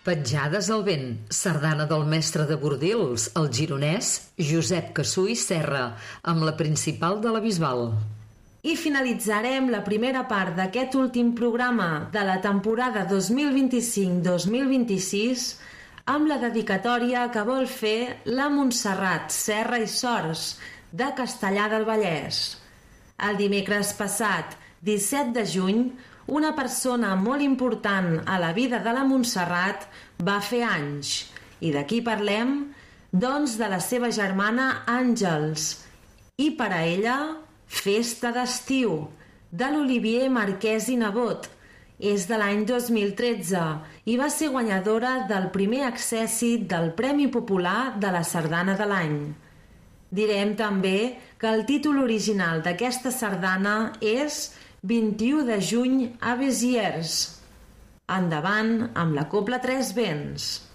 Petjades al vent, sardana del mestre de Bordils, el gironès Josep Cassú i Serra, amb la principal de la Bisbal. I finalitzarem la primera part d'aquest últim programa de la temporada 2025-2026 amb la dedicatòria que vol fer la Montserrat Serra i Sors, de Castellar del Vallès. El dimecres passat, 17 de juny, una persona molt important a la vida de la Montserrat va fer anys. I de qui parlem? Doncs de la seva germana Àngels. I per a ella, Festa d'estiu, de l'Olivier Marquès i Nebot. És de l'any 2013 i va ser guanyadora del primer accèssit del Premi Popular de la Sardana de l'any. Direm també que el títol original d'aquesta sardana és 21 de juny a Béziers. Endavant amb la Cobla Tres Vents.